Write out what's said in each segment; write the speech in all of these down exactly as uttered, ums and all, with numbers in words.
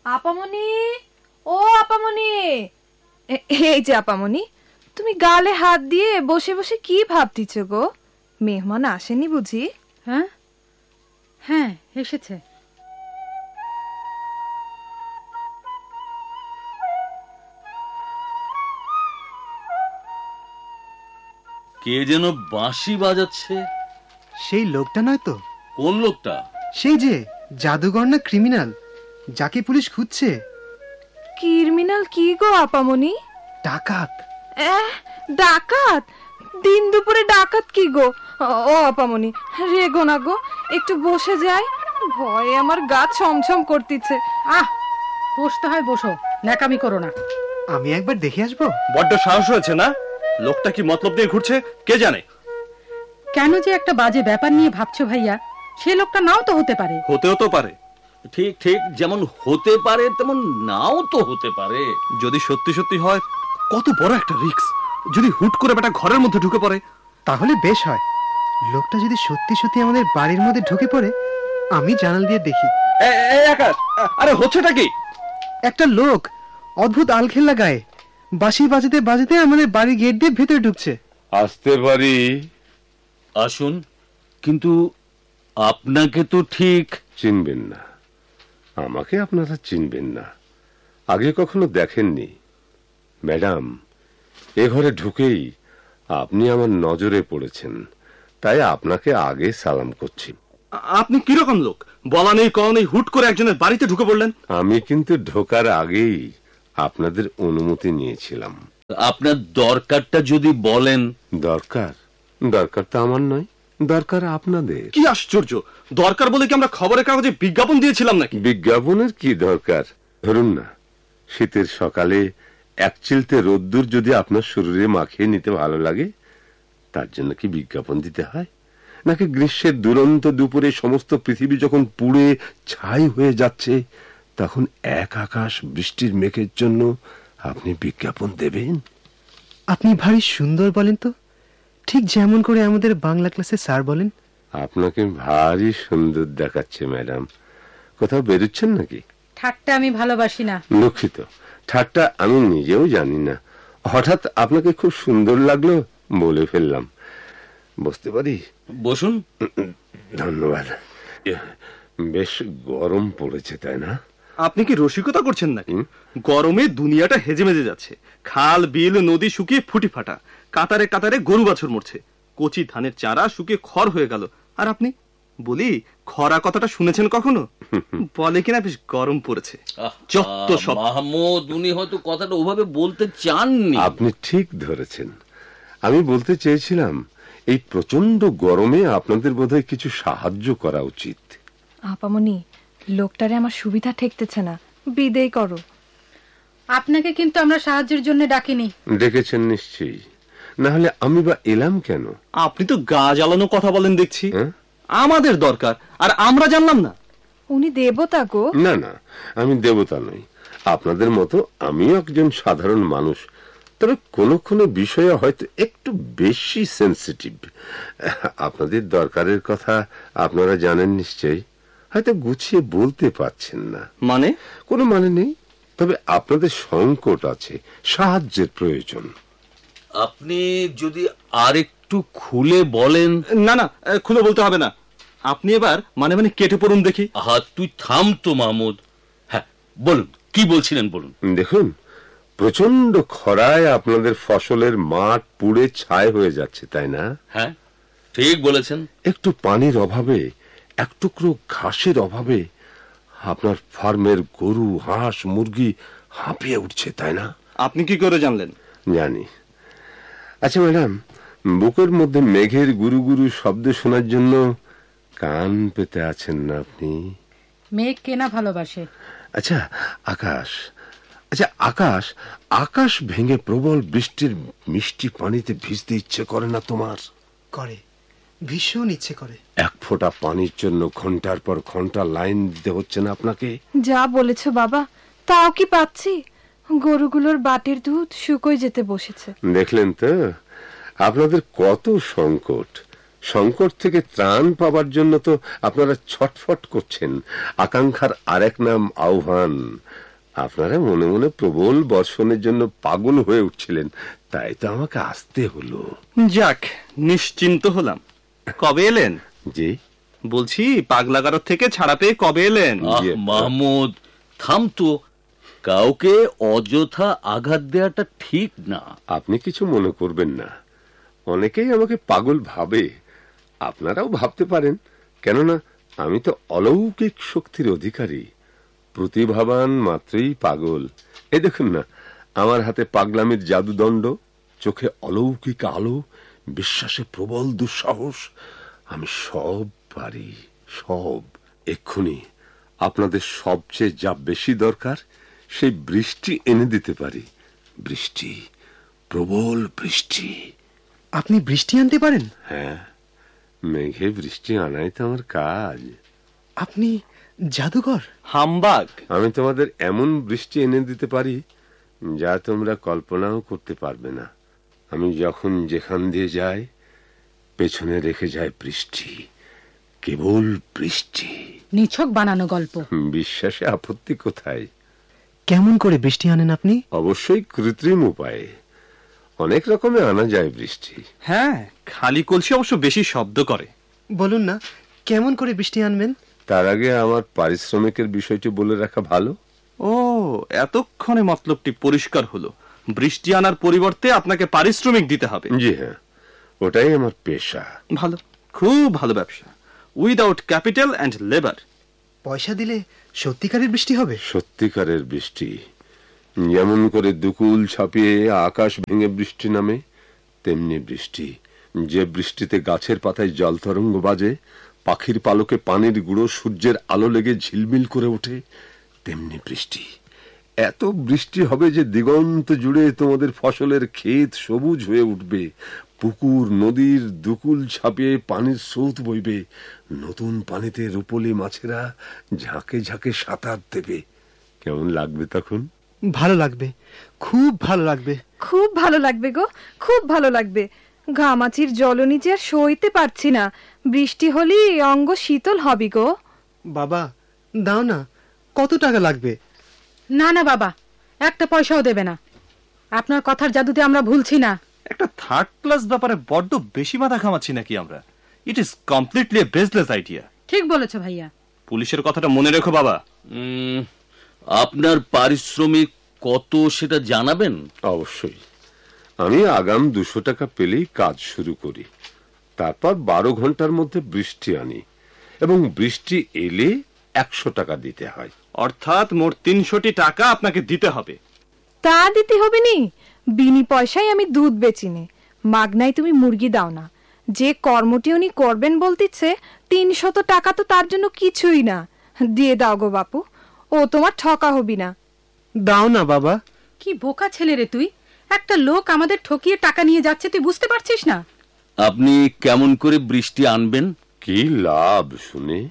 আপামনি, ও আপামনি, এই যে আপামনি, তুমি গালে হাত দিয়ে বসে বসে কি ভাবতিছ গো? মেহমান আসেনি বুঝি? হ্যাঁ হ্যাঁ এসেছে। কে যেন বাঁশি বাজাচ্ছে? সেই লোকটা নয় তো? কোন লোকটা? সেই যে জাদুঘর না ক্রিমিনাল, যাকে পুলিশ খুঁজছে। ক্রিমিনাল কি গো আপামনি? ডাকাত। এহ, ডাকাত? দিন দুপুরে ডাকাত কি গো? ও আপামনি, রেগো না গো, একটু বসে যাই, ভয়ে আমার গা ছমছম করতেছে। আহ, বসতে হয় বসো, ন্যাকামি করো না। আমি একবার দেখে আসবো। বড্ড সাহস হয়েছে না? লোকটা কি মতলব নিয়ে ঘুরছে কে জানে। কেন যে একটা বাজে ব্যাপার নিয়ে ভাবছো ভাইয়া, সে লোকটা নাও তো হতে পারে। হতেও তো পারে। ঠিক ঠিক, যেমন হতে পারে তেমন নাও তো হতে পারে। যদি সত্যি সত্যি হয়, কত বড় একটা রিস্ক। যদি হুট করে বেটা ঘরের মধ্যে ঢুকে পড়ে, তাহলে বেশ হয়। লোকটা যদি সত্যি সত্যি আমাদের বাড়ির মধ্যে ঢুকে পড়ে, আমি জানাল দিয়ে দেখি। এই আকাশ, আরে হচ্ছেটা কি? একটা লোক অদ্ভুত আলখেল্লা গায়ে বাঁশি বাজাতে বাজাতে আমাদের বাড়ির গেট দিয়ে ভেতরে ঢুকছে। আসতে পারি? আসুন, কিন্তু আপনাকে তো ঠিক চিনবেন না। আমাকে আপনারা চিনবেন না, আগে কখনো দেখেননি। ম্যাডাম, এ ঘরে ঢুকেই আপনি আমার নজরে পড়েছেন, তাই আপনাকে আগে সালাম করছি। আপনি কিরকম লোক? বলা নেই কওয়া নেই হুট করে একজনের বাড়িতে ঢুকে পড়লেন। আমি কিন্তু ঢোকার আগেই আপনাদের অনুমতি নিয়েছিলাম। আপনার দরকারটা যদি বলেন। দরকার? দরকার তো আমার নয়, দরকার আপনাদের। কি আশ্চর্য! দরকার বলে কি আমরা খবরের কাগজে বিজ্ঞাপন দিয়েছিলাম নাকি? বিজ্ঞাপনের কি দরকার? ধরুন না, শীতের সকালে এক চিলতে রোদ্দুর যদি আপনার শরীরে মাখিয়ে নিতে ভালো লাগে, তার জন্য কি বিজ্ঞাপন দিতে হয়? নাকি গ্রীষ্মের দুরন্ত দুপুরে সমস্ত পৃথিবী যখন পুড়ে ছাই হয়ে যাচ্ছে, তখন এক আকাশ বৃষ্টির মেঘের জন্য আপনি বিজ্ঞাপন দেবেন? আপনি ভারী সুন্দর বলেন তো, ঠিক যেমন করে আমাদের বাংলা ক্লাসে স্যার বলেন। আপনাকে ভারী সুন্দর দেখাচ্ছে ম্যাডাম। কোথাও বেরোচ্ছেন নাকি? ঠাট্টা আমি ভালোবাসি না। দুঃখিত, ঠাট্টা আমি নিজেও জানি না। হঠাৎ আপনাকে খুব সুন্দর লাগলো, বলে ফেললাম। বসতে পারি? বসুন। ধন্যবাদ। বেশ গরম পড়েছে, তাই না? আপনি কি রসিকতা করছেন নাকি? গরমে দুনিয়াটা হেজে মেজে যাচ্ছে। খাল বিল নদী শুকিয়ে ফুটি ফাটা, কাতারে কাতারে গরু বাছুর মরছে, কচি ধানের চারা শুকিয়ে খড় হয়ে গেল। আর আপনি, বলি, খরা কথাটা শুনেছেন কখনো? বলে কিনা বেশ গরম পড়েছে। যত সব। মাহমুদ, উনি হয়তো কথাটা ওভাবে বলতে চাননি। আপনি ঠিক ধরেছেন। আমি বলতে চেয়েছিলাম, এই প্রচন্ড গরমে আপনাদের বোধহয় কিছু সাহায্য করা উচিত। আপামনি, লোকটারে আমার সুবিধা ঠেকতেছে না, বিদেয় করো। আপনাকে কিন্তু আমরা সাহায্যের জন্য ডাকিনি। ডেকেছেন নিশ্চয়ই, না হলে আমি বা এলাম কেন? আপনি তো গা জ্বালানো কথা বলেন দেখছি। হ্যাঁ? আমাদের দরকার আর আমরা জানলাম না? উনি দেবতা গো। না না, আমি দেবতা নই। আপনাদের মতো আমিও একজন সাধারণ মানুষ, তবে কোনো কোনো বিষয়ে হয়তো একটু বেশি সেন্সিটিভ। আপনাদের দরকারের কথা আপনারা জানেন নিশ্চয়ই, হয়তো গুছিয়ে বলতে পারছেন না। মানে? কোনো মানে নেই, তবে আপনাদের সংকট আছে, সাহায্যের প্রয়োজন। আপনি যদি আরেকটু খুলে বলেন। না না, খুলে বলতে হবে না। আপনি এবার মানে মানে কেটে পড়ুন দেখি। আহা, তুই থাম তো মাহমুদ। হ্যাঁ বলুন, কি বলছিলেন বলুন। দেখুন, প্রচন্ড খরায় আপনাদের ফসলের মাঠ পুড়ে ছাই হয়ে যাচ্ছে, তাই না? হ্যাঁ, ঠিক বলেছেন। একটু পানির অভাবে, এক টুকরো ঘাসের অভাবে আপনার ফার্মের গরু, হাঁস, মুরগি হাঁপিয়ে উঠছে, তাই না? আপনি কি করে জানলেন? জানি। আচ্ছা ম্যাডাম, বুকের মধ্যে মেঘের গুরু গুরু শব্দ শোনার জন্য কান পেতে আছেন না আপনি? মেঘ কেনা ভালোবাসে। আচ্ছা আকাশ, আচ্ছা আকাশ, আকাশ ভেঙে প্রবল বৃষ্টির মিষ্টি পানিতে ভিজতে ইচ্ছে করে না তোমার? করে, ভীষণ ইচ্ছে করে। এক ফোঁটা পানির জন্য ঘন্টার পর ঘন্টা লাইন দিতে হচ্ছে না আপনাকে? যা বলেছ বাবা, তাও কি পাচ্ছি? গরুগুলোর বাটের দুধ শুকোয় যেতে বসেছে। দেখলেন তো, আপনাদের কত সংকট। সংকট থেকে ত্রাণ পাবার জন্য তো আপনারা ছটফট করছেন। আকাঙ্ক্ষার আরেক নাম আহ্বান। আপনারা মনে মনে প্রবল বর্ষণের জন্য পাগল হয়ে উঠছিলেন, তাই তো আমাকে আসতে হলো। যাক, নিশ্চিন্ত হলাম। কবে এলেন? জি, বলছি পাগলাগারদ থেকে ছাড়া পেয়ে কবে এলেন? আহ মাহমুদ, থাম তো, কাউকে অযথা আঘাত দেওয়াটা ঠিক না। আপনি কিছু মনে করবেন না, অনেকেই আমাকে পাগল ভাবে, আপনারাও ভাবতে পারেন, কেননা আমি তো অলৌকিক শক্তির অধিকারী। প্রতিভাবান মাত্রই পাগল। এই দেখুন না, আমার হাতে পাগলামির জাদুদণ্ড, চোখে অলৌকিক আলো, বিশ্বাসে প্রবল দুঃসাহস। আমি সব পারি, সব। এক্ষুনি আপনাদের সবচেয়ে যা বেশি দরকার সেই বৃষ্টি এনে দিতে পারি। বৃষ্টি, প্রবল বৃষ্টি। আপনি বৃষ্টি আনতে পারেন? হ্যাঁ, মেঘে বৃষ্টি আনাই তো আমার কাজ। আপনি জাদুকর? হামবাগ। আমি তোমাদের এমন বৃষ্টি এনে দিতে পারি যা তোমরা কল্পনাও করতে পারবে না। আমি যখন যেখান দিয়ে যাই, পেছনে রেখে যায় বৃষ্টি, কেবল বৃষ্টি। নিছক বানানো গল্প। বিশ্বাসে আপত্তি কোথায়? কেমন করে বৃষ্টি আনেন আপনি? অবশ্যই কৃত্রিম উপায়ে। অনেক রকমে আনা যায় বৃষ্টি। হ্যাঁ, খালি কলসি অবশ্য বেশি শব্দ করে। বলুন না, কেমন করে বৃষ্টি আনবেন? তার আগে আমার পারিশ্রমিকের বিষয়টি বলে রাখা ভালো। ও, এতক্ষণে মতলবটি পরিষ্কার হলো। বৃষ্টি আনার পরিবর্তে আপনাকে পারিশ্রমিক দিতে হবে। জি হ্যাঁ, ওটাই আমার পেশা। ভালো, খুব ভালো ব্যবসা। Without capital and labour. পয়সা দিলে সত্যিকারের বৃষ্টি হবে? সত্যিকারের বৃষ্টি। যেমন করে দুকুল ছাপিয়ে আকাশ ভেঙে বৃষ্টি নামে, তেমনি বৃষ্টি। যে বৃষ্টিতে গাছের পাতায় জল তরঙ্গ বাজে, পাখির পালকে পানির গুঁড়ো সূর্যের আলো লেগে ঝিলমিল করে ওঠে, তেমনি বৃষ্টি। এত বৃষ্টি হবে যে দিগন্ত জুড়ে তোমাদের ফসলের ক্ষেত সবুজ হয়ে উঠবে। পুকুর নদীর দুকুল ছাপিয়ে পানির স্রোত বইবে। নতুন পানিতে রূপলি মাছেরা ঝাঁকে ঝাঁকে সাঁতার দেবে। কেমন লাগবে তখন? ভালো লাগবে, খুব ভালো লাগবে। খুব ভালো লাগবে গো, খুব ভালো লাগবে। ঘামাচির জলনিচে আর সইতে পারছি না। বৃষ্টি হলেই অঙ্গ শীতল হবে গো। বাবা, দাও না, কত টাকা লাগবে? না না বাবা, একটা পয়সাও দেবে না। আপনার কথার জাদুতে আমরা ভুলছি না। একটা থার্ড ক্লাস ব্যাপারে বড্ড বেশি মাথা ঘামাচ্ছি নাকি আমরা? It is completely A baseless idea. ঠিক বলেছো ভাইয়া। পুলিশের কথাটা মনে রেখো বাবা। উম, আপনার পারিশ্রমিক কত সেটা জানাবেন? অবশ্যই। আমি আগাম দুশো টাকা পেলেই কাজ শুরু করি। তারপর বারো ঘন্টার মধ্যে বৃষ্টি আনি, এবং বৃষ্টি এলে একশো টাকা দিতে হয়। অর্থাৎ মোট তিনশোটি টাকা আপনাকে দিতে হবে। তা দিতে হবে নি, বিনি পয়সায় আমি দুধ বেচিনে। মাগনায় তুমি মুরগি দাও না। যে কর্মটি উনি করবেন বলতিছে, তিনশত টাকা তো তার জন্য কিছুই না। দিয়ে দাও গো বাপু, ও তোমার ঠকা হবি না। দাও না বাবা। কি বোকা ছেলে রে তুই! একটা লোক আমাদের ঠকিয়ে টাকা নিয়ে যাচ্ছে, তুই বুঝতে পারছিস না? আপনি কেমন করে বৃষ্টি আনবেন? কি লাভ শুনে?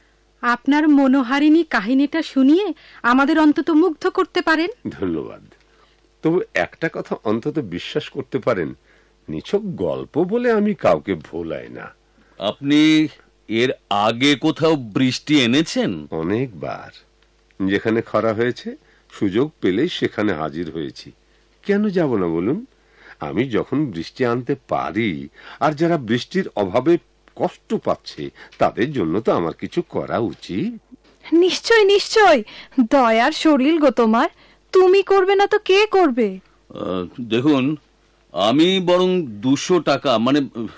আপনার মনোহারিণী কাহিনীটা শুনিয়ে আমাদের অন্তত মুগ্ধ করতে পারেন। ধন্যবাদ। তবু একটা কথা অন্তত বিশ্বাস করতে পারেন, নিছক গল্প বলে আমি কাউকে ভোলাই না। আপনি এর আগে কোথাও বৃষ্টি এনেছেন? অনেকবার। যেখানে খরা হয়েছে, সুযোগ পেলেই সেখানে হাজির হয়েছি। কেন যাব না বলুন? আমি যখন বৃষ্টি আনতে পারি, আর যারা বৃষ্টির অভাবে কষ্ট পাচ্ছে, তাদের জন্য তো আমার কিছু করা উচিত। নিশ্চয় নিশ্চয়, দয়ার শরীর গো তোমার। তুমি করবে না তো কে করবে? আহ, দেখুন, আমি বরং দুশো টাকা, মানে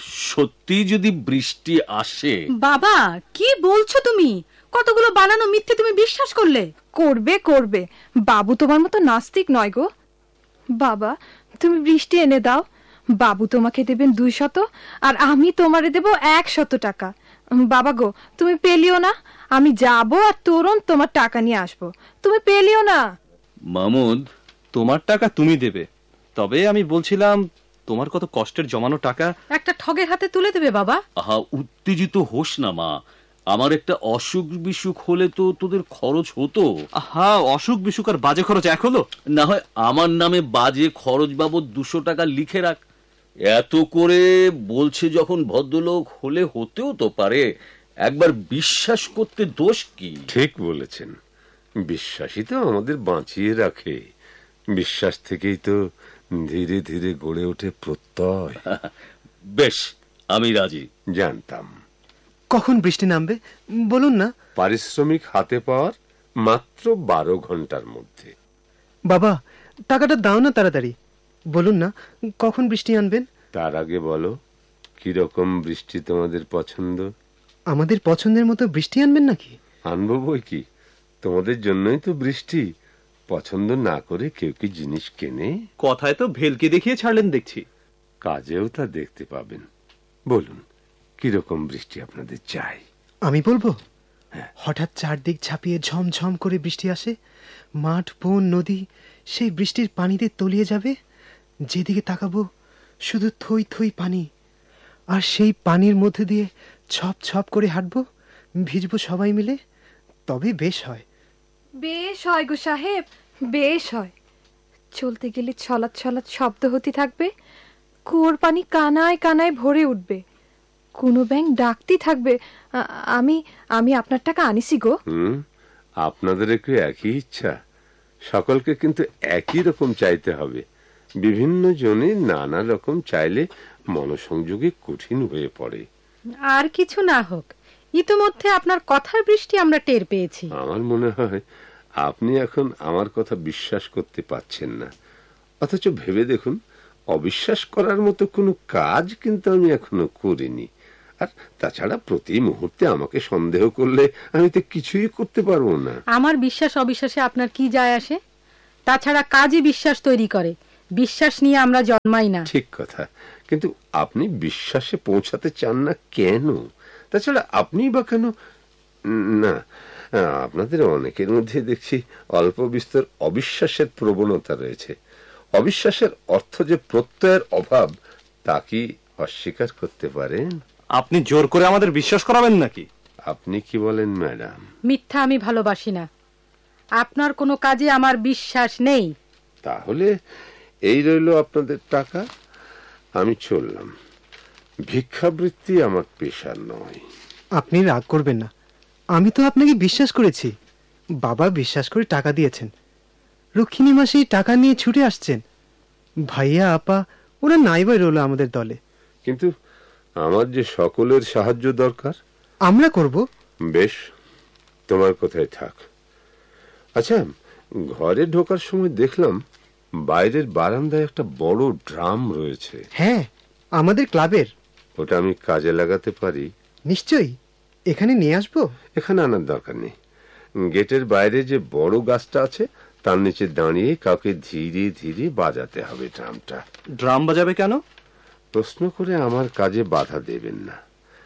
সত্যি যদি বৃষ্টি আসে। বাবা, কি বলছো তুমি? কতগুলো বানানো মিথ্যে তুমি বিশ্বাস করলে? করবে করবে, বাবু তোমার মতো নাস্তিক নয় গো। বাবা, তুমি বৃষ্টি এনে দাও। বাবু তোমাকে দেবেন দুই শত, আর আমি তোমারে দেব এক শত টাকা। বাবা গো, তুমি পেলিও না। আমি যাব আর তুরন্ত তোমার টাকা নিয়ে আসবো। তুমি পেলিও না। মাহমুদ, তোমার টাকা তুমি দেবে, তবে আমি বলছিলাম তোমার কত কষ্টের জমানো টাকা একটা ঠগের হাতে তুলে দেবে বাবা? আহা, উত্তেজিত হোস না মা। আমার একটা অসুখ বিসুখ হলে তো তোদের খরচ হতো। আহা, অসুখ বিসুখ আর বাজে খরচ এক হলো? না হয় আমার নামে বাজে খরচ বাবদ দুশো টাকা লিখে রাখ। এত করে বলছে যখন ভদ্রলোক, হলে হতেও তো পারে। একবার বিশ্বাস করতে দোষ কি? ঠিক বলেছেন। বিশ্বাসই তো আমাদের বাঁচিয়ে রাখে। বিশ্বাস থেকেই তো ধীরে ধীরে গড়ে ওঠে প্রত্যয়। বেশ, আমি রাজি। জানতাম। কখন বৃষ্টি নামবে বলুন না। পারিশ্রমিক হাতে পাওয়ার মাত্র বারো ঘন্টার মধ্যে। বাবা, টাকাটা দাও না তাড়াতাড়ি। বলুন না কখন বৃষ্টি আনবেন। তার আগে বলো, কিরকম বৃষ্টি তোমাদের পছন্দ? আমাদের পছন্দের মতো বৃষ্টি আনবেন নাকি? আনবো বই কি, তোমাদের জন্যই তো বৃষ্টি। পছন্দ না করে কেউ কি জিনিস কেনে? কথায় তো ভেলকি দেখিয়ে ছাড়লেন দেখছি। কাজেও তা দেখতে পাবেন। বলুন, কিরকম বৃষ্টি আপনাদের চাই? আমি বলবো। হঠাৎ চারদিক ছাপিয়ে ঝমঝম করে বৃষ্টি আসে, মাঠ বন নদী সেই বৃষ্টির পানিতে তলিয়ে যাবে। যেদিকে তাকাবো শুধু থই থই পানি, আর সেই পানির মধ্যে দিয়ে ছপ ছপ করে হাঁটবো, ভিজবো সবাই মিলে। তবে বেশ হয়। বেশ হয় গো সাহেব, বেশ হয়। চলতে গেলে ছলাৎ ছলাৎ শব্দ হতে থাকবে, কুয়োর পানি কানায় কানায় ভরে উঠবে, কোনো ব্যাঙ ডাকতে থাকবে, আ- আমি আমি আপনার টাকা আনিছি গো। হুম, আপনাদের একটু একই ইচ্ছা। সকলকে কিন্তু একই রকম চাইতে হবে। বিভিন্ন জনে নানা রকম চাইলে মনসংযোগে কঠিন হয়ে পড়ে। আর কিছু না হোক, ইতোমধ্যে আপনার কথার বৃষ্টি আমরা টের পেয়েছি। আমার মনে হয় আপনি এখন আমার কথা বিশ্বাস করতে পারছেন না। অথচ ভেবে দেখুন, অবিশ্বাস করার মতো কোনো কাজ কিন্তু আমি এখনো করিনি। আর তাছাড়া প্রতি মুহূর্তে আমাকে সন্দেহ করলে আমি তো কিছুই করতে পারবো না। আমার বিশ্বাস অবিশ্বাসে আপনার কি যায় আসে? তাছাড়া কাজই বিশ্বাস তৈরি করে, বিশ্বাস নিয়ে আমরা জন্মাই না। ঠিক কথা, কিন্তু আপনি বিশ্বাসে পৌঁছাতে চান না কেন? তাছাড়া আপনি বা কেন? না, আপনাদের অনেকের মধ্যে দেখছি অল্প বিস্তর অবিশ্বাসের প্রবণতা রয়েছে। অবিশ্বাসের অর্থ যে প্রত্যয়ের অভাব, তা কি অস্বীকার করতে পারেন? আপনি জোর করে আমাদের বিশ্বাস করাবেন নাকি? আপনি কি বলেন ম্যাডাম? মিথ্যা আমি ভালোবাসি না। আপনার কোনো কাজে আমার বিশ্বাস নেই। তাহলে এই রইল আপনাদের টাকা। আমি চললাম। ভিক্ষাবৃত্তি আমার পেশা নয়। আপনি রাগ করবেন না, আমি তো আপনাকে বিশ্বাস করেছি। বাবা বিশ্বাস করে টাকা দিয়েছেন। রক্ষিণী মাসে টাকা নিয়ে ছুটে আসছেন। ভাইয়া আপা ওরা নাইবাই রইল আমাদের দলে। কিন্তু আমার যে সকলের সাহায্য দরকার। আমরা করব। বেশ, তোমার কথাই থাক। আচ্ছা, ঘরে ঢোকার সময় দেখলাম বাইরের বারান্দায় একটা বড় ড্রাম রয়েছে। হ্যাঁ, আমাদের ক্লাবের। ওটা আমি কাজে লাগাতে পারি? নিশ্চয়ই, এখানে নিয়ে আসবো। এখানে আনার দরকার নেই। গেটের বাইরে যে বড় গাছটা আছে তার নিচে দাঁড়িয়ে কাউকে ধীরে ধীরে বাজাতে হবে ড্রামটা। ড্রাম বাজাবে কেন? প্রশ্ন করে আমার কাজে বাধা দেবেন না।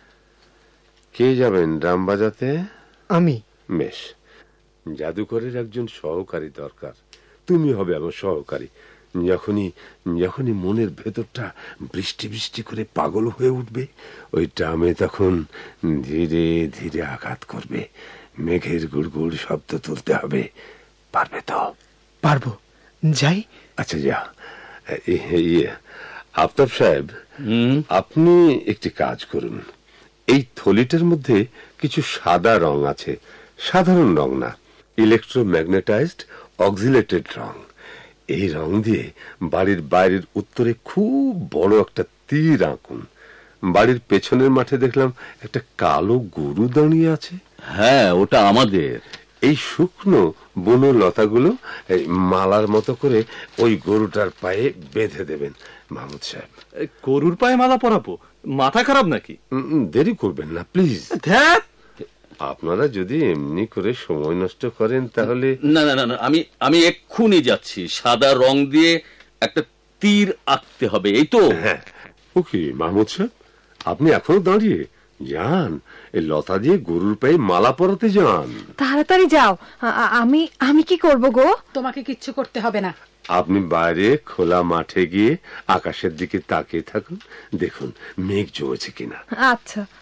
কে যাবেন ড্রাম বাজাতে? আমি। বেশ, জাদুকরের একজন সহকারী দরকার। তুমি হবে আমার সহকারী। যখনই যখনই মনের ভেতরটা বৃষ্টি বৃষ্টি করে পাগল হয়ে উঠবে, ওই ড্রামে তখন ধীরে ধীরে আঘাত করবে, মেঘের গুড়গুড় শব্দ তুলতে হবে। পারবে তো? পারবো। যাই। আচ্ছা, যা। ইয়ে, আফতাব সাহেব, আপনি একটি কাজ করুন। এই থলিটার মধ্যে কিছু সাদা রং আছে। সাধারণ রং না, ইলেকট্রোম্যাগনেটাইজড অক্সিলেটেড রং। এই রং দিয়ে বাড়ির বাইরের উত্তরে খুব বড় একটা তীর আঁকুন। বাড়ির পেছনের মাঠে দেখলাম একটা কালো গরু দাঁড়িয়ে আছে। হ্যাঁ, ওটা আমাদের। এই শুকনো বনো লতাগুলো এই মালার মতো করে ওই গরুটার পায়ে বেঁধে দেবেন মাহমুদ সাহেব। এ, গরুর পায়ে মালা পরাবো? মাথা খারাপ নাকি? উম, উম, দেরি করবেন না প্লিজ। ধ্যাৎ! আপনারা যদি এমনি করে সময় নষ্ট করেন তাহলে। না না না না, আমি আমি এক্ষুনি যাচ্ছি। সাদা রং দিয়ে একটা তীর আঁকতে হবে, এই তো? হ্যাঁ। ওকে মাহমুদ সাহেব, আপনি এখনো দাঁড়িয়ে যান, এই লতা দিয়ে গরুর পায়ে মালা পরাতে যান। তাড়াতাড়ি যাও। আ- আ- আমি আমি কি করব গো? তোমাকে কিচ্ছু করতে হবে না। আপনি বাইরে খোলা মাঠে গিয়ে আকাশের দিকে তাকিয়ে থাকুন, দেখুন মেঘ জমেছে কিনা। আচ্ছা।